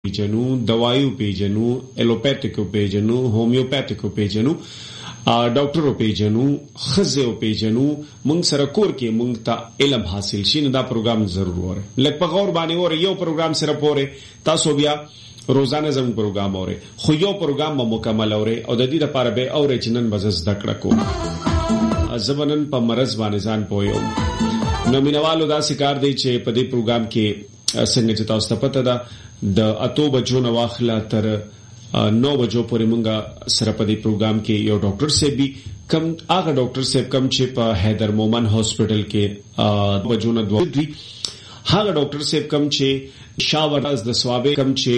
پیژنو، دوایو پیژنو، الوپیتیکو پیژنو، هومیوپیتیکو پیژنو، ډاکټرو پیژنو، خزو پیژنو. مونږ سره کور کې مونږ ته علم حاصل شي نو دا پروګرام ضرور وره. لکه په غور باندې وره یو پروګرام سره پوره تاسو بیا روزانه زموږ پروګرام اورئ، خو یو پروګرام مکمل اورئ او د دې لپاره به اورئ چې نن بزز دکړه کوم زبنن په مرز باندې ځان پویو. نو مینوالو دا سکار دی چې په دې پروګرام کې څنګه چې تاسو ته پته ده د 8 بجو نه واخله تر 9 بجو پورې مونږه سره په دې پروګرام کې یو ډاکټر صاحب بھی کم هغه ډاکټر صاحب کم چې په حیدر مومن هاسپټل کې بجو نه دوی هغه ډاکټر صاحب کم چې شاوراز د ثوابه کم چې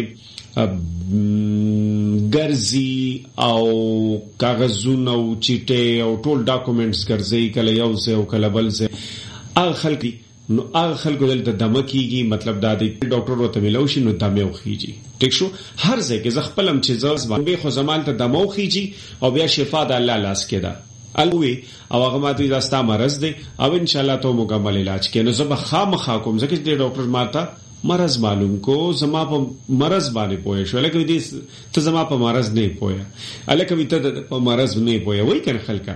ګرځي او کاغذونه او چټه او ټول ډاکومېنټس ګرځي کله یو څه او کله بل څه هغه خلک نو هغه خلکو دلته دمه کیږي. مطلب دا دی ډاکټر ورته ملوشي نو دمه وخیږي. ټیک شو. هر ځای کې ز خپلم چې ځز باندې خو زمان ته دمه وخیږي او بیا شفا د الله لاس کې ده الوی او هغه ماته داستا مرز دی او ان شاء الله ته مکمل علاج کې نو زه به خامخا کوم ځکه چې ډاکټر ماته مرز معلوم کو زما په مرز باندې پوهه شو. لکه دې ته زما په مرز نه پوهه الکه وي ته په مرز نه پوهه وای کنه خلکا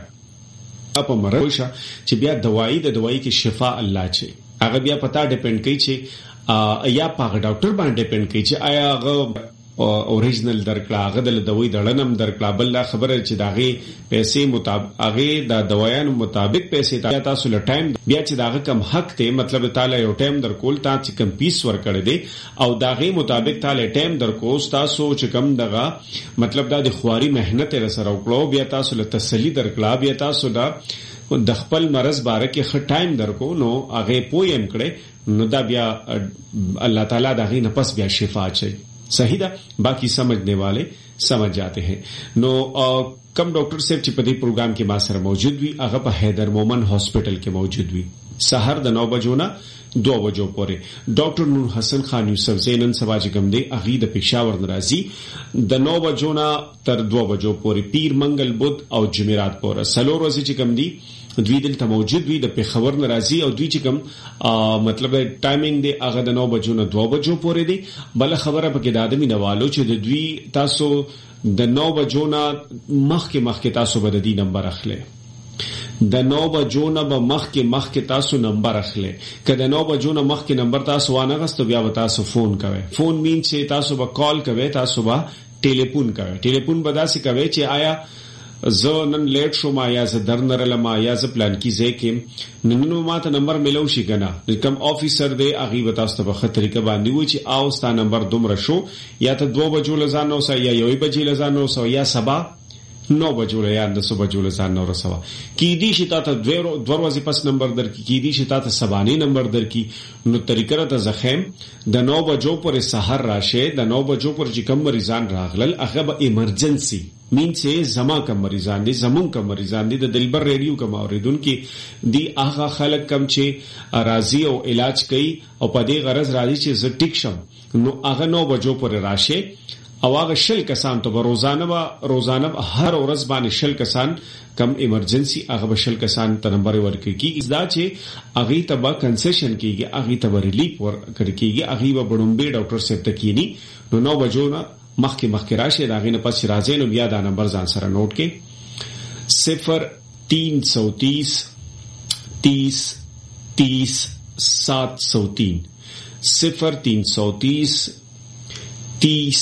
په مرز چې بیا دوايي د دوايي کې شفا الله چي هغه بیا پتا ډیپند کوي چې یا په ډاکټر باندې ډیپند کوي چې آیا هغه اوریجنل درکړه هغه د دوی دړنم درکړه بل خبره چې داغه پیسې مطابق هغه د دوايانو مطابق پیسې تاسو له ټایم بیا چې داغه کم حق ته مطلب تعالی یو ټایم درکول تا چې کم پیس ور کړی دی او داغه مطابق تعالی ټایم درکو تاسو چې کم دغه مطلب د خواري مهنت سره وکړو بیا تاسو له تسلی درکړه بیا تاسو دا د خپل مرز باره کې خ ټایم درکو نو هغه پویم کړي نو دا بیا الله تعالی دغه نه پس بیا شفا چي. صحیح ده. باقی سمجھنے والے سمجھ جاتے ہیں. نو کم ډاکټر صاحب چې په دې پروګرام کې ما سره موجود وي هغه په حیدر مومن هاسپټل کې موجود وي سحر د 9 بجو نه 2 بجو پورې. ډاکټر نور حسن خان یوسف زینن سواج گمدے اغي د پېښور ناراضي د 9 بجو نه تر 2 بجو پورې پیر منګل بدھ او جمعرات پورې سلو ورځې چې کم دي دوی دلته موجود وي د پېښور ناراضي او دوی چې کم مطلب ټایمینګ دی هغه د 9 بجو نه 2 بجو پورې دی. بل خبره پکې د ادمي نوالو چې د دوی تاسو د 9 بجو نه مخکې تاسو به د دې نمبر اخلي د 9 بجو نه به مخکې تاسو نمبر اخلي که د 9 بجو نه مخکې نمبر تاسو وانه غستو بیا به تاسو فون کوي. فون مين چې تاسو به کال کوي تاسو به ټلیفون کوي. ټلیفون به داسې کوي چې آیا زه نن لیټ شوم یا زه درنرلم یا زه پلان کې ځای کې نن ماته نمبر ملو شي کنه کوم افیسر دی هغه به تاسو ته په خطرې کې باندې و چې او ستا نمبر دومره شو یا ته 2 بجو لزانو سه یا 1 بجې لزانو سه یا سبا 9 بجو یا 9 بجو لزانو رسوا کی دي شتا ته 2 ورځې پس نمبر در کی دي شتا ته سبانه نمبر در کی نو طریقه ته زخم د 9 بجو پر سحر راشه د 9 بجو پر چې کم مریضان راغلل هغه به ایمرجنسي مين سے زما کم مریضان دي زمون کم مریضان دي د دلبر ریډیو کم اوریدون کې دی هغه خلک کم چې راضي او علاج کوي او په دې غرض راضي چې ز ټیک شم نو هغه 9 بجو پر راشه او هغه شل کسان ته روزانه هر ورځ باندې شل کسان کم ایمرجنسي هغه شل کسان ته نمبر ورکړي کیږي دا چې هغه ته با کنسیشن کیږي هغه ته ریلیف ورکړي کیږي هغه به بډومبي ډاکټر صاحب ته کینی نو 9 بجو نه مخکې راشه دا غینه پس راځي نو بیا دا نمبر ځان سره نوٹ کې 0330 30 30 703 0330 30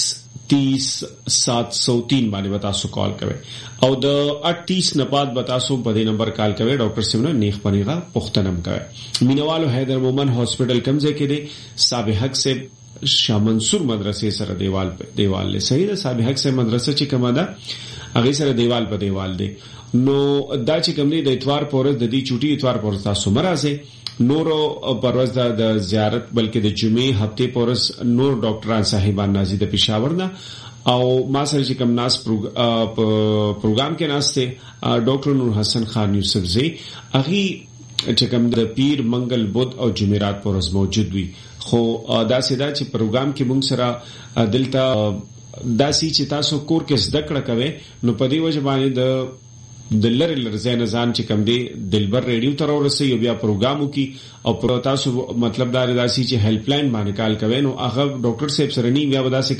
30-703 باندې تاسو کال کوي او د 38 نه بعد تاسو په دې نمبر کال کوي ډاکټر سیمنه نیخ پنیغه پختنم کوي. مینوالو حیدر مومن هاسپټل کمزه کې دی صابح حق سے شاه منصور مدرسې سره دیوال له صحیح ده. صابح حق سے مدرسه چې کومه ده هغه سره دیوال په دیوال دی نو دا چې کوم دی د اتوار پورز د دې چوټي اتوار پورز تاسو مرزه نورو پرواز د زیارت بلکې د جمعې هفته پورز نور ډاکټران صاحبان نازي د پېښور نه او ما سره چې کوم ناس پروګرام کې ناشته ډاکټر نور حسن خان یوسف زی اغي چې کوم د پیر منګل بدھ او جمعرات پورز موجود وي خو دا سیدا چې پروګرام کې موږ سره دلته داسي چې تاسو کور کې زده کړه کوي نو په دې وجه باندې د لرزه نزان چې کم دی دلبر ریډیو تر ورسې یو بیا پروګرامو کې او پر تاسو مطلب دا راسي چې هیلپ لاین باندې کال کوي نو هغه ډاکټر صاحب سره نی بیا ودا سي